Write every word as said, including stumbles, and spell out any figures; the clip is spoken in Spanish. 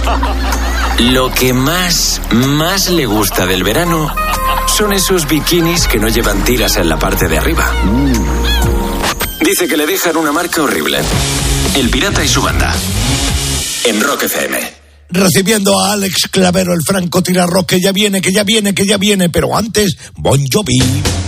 Lo que más, más le gusta del verano son esos bikinis que no llevan tiras en la parte de arriba. Dice que le dejan una marca horrible. El Pirata y su banda. En Rock F M. Recibiendo a Alex Clavero, el francotirador, que ya viene, que ya viene, que ya viene, pero antes, Bon Jovi.